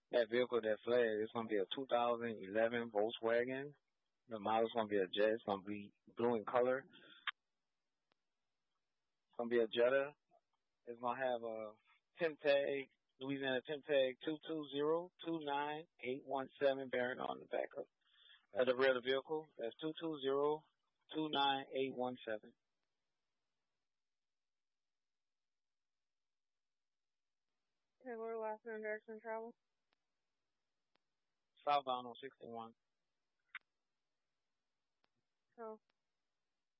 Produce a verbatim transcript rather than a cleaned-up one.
That vehicle, that flag, it's gonna be a two thousand eleven Volkswagen. The model's gonna be a Jet. It's gonna be blue in color. It's gonna be a Jetta. It's gonna have a temp tag, Louisiana temp tag two two zero two nine eight one seven bearing on the back of uh, the rear of the vehicle. That's two two zero two nine eight one seven. Okay, what are last known direction of travel? Southbound on sixty-one. So